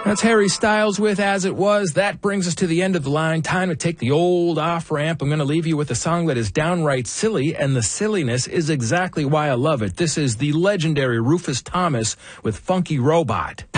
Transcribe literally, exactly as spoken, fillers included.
That's Harry Styles with As It Was. That brings us to the end of the line. Time to take the old off-ramp. I'm going to leave you with a song that is downright silly, and the silliness is exactly why I love it. This is the legendary Rufus Thomas with Funky Robot.